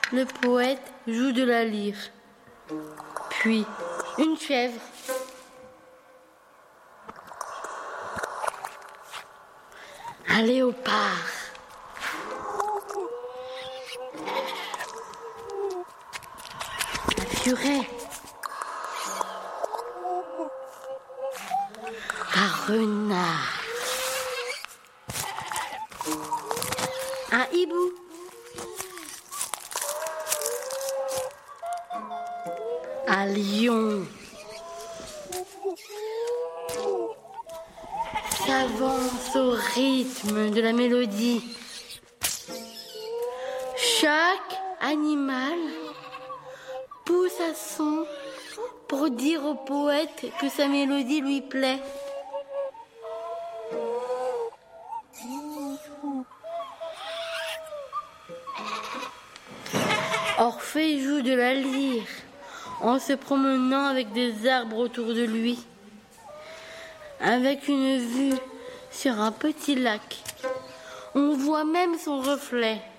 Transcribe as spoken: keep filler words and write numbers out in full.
le poète joue de la lyre. Puis, une chèvre. Un léopard. Un furet. Un renard. Un hibou. Un lion. S'avance au rythme de la mélodie. Chaque animal pousse à son pour dire au poète que sa mélodie lui plaît. Orphée joue de la lyre en se promenant avec des arbres autour de lui, avec une vue sur un petit lac. On voit même son reflet.